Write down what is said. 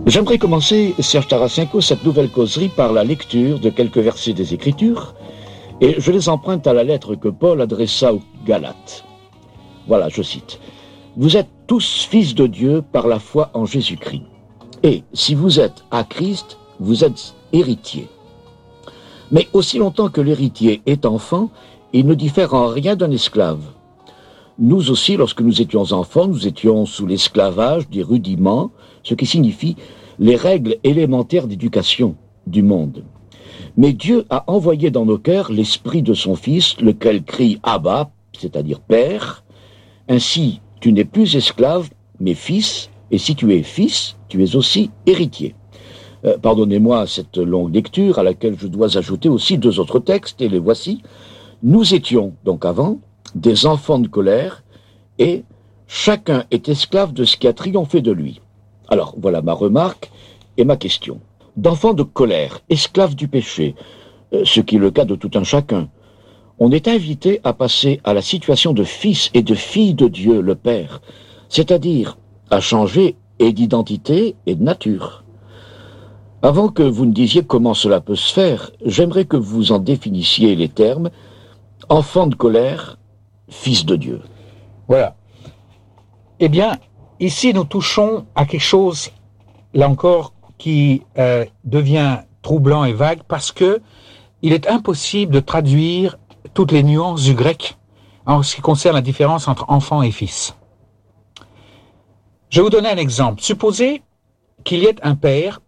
J'aimerais commencer, Serge Tarasenko, cette nouvelle causerie par la lecture de quelques versets des Écritures, et je les emprunte à la lettre que Paul adressa aux Galates. Voilà, je cite. « Vous êtes tous fils de Dieu par la foi en Jésus-Christ. Et si vous êtes à Christ, vous êtes héritiers. Mais aussi longtemps que l'héritier est enfant, il ne diffère en rien d'un esclave. Nous aussi, lorsque nous étions enfants, nous étions sous l'esclavage des rudiments, ce qui signifie les règles élémentaires d'éducation du monde. Mais Dieu a envoyé dans nos cœurs l'esprit de son Fils, lequel crie « Abba », c'est-à-dire « Père ». Ainsi, tu n'es plus esclave, mais fils, et si tu es fils, tu es aussi héritier. Pardonnez-moi cette longue lecture à laquelle je dois ajouter aussi deux autres textes, et les voici. Nous étions, donc avant, des enfants de colère, et chacun est esclave de ce qui a triomphé de lui. Alors, voilà ma remarque et ma question. D'enfants de colère, esclaves du péché, ce qui est le cas de tout un chacun, on est invité à passer à la situation de fils et de fille de Dieu, le Père, c'est-à-dire à changer et d'identité et de nature. Avant que vous ne disiez comment cela peut se faire, j'aimerais que vous en définissiez les termes. Enfant de colère, fils de Dieu. Voilà. Eh bien, ici nous touchons à quelque chose, là encore, qui devient troublant et vague parce que il est impossible de traduire toutes les nuances du grec en ce qui concerne la différence entre enfant et fils. Je vais vous donner un exemple. Supposez qu'il y ait un père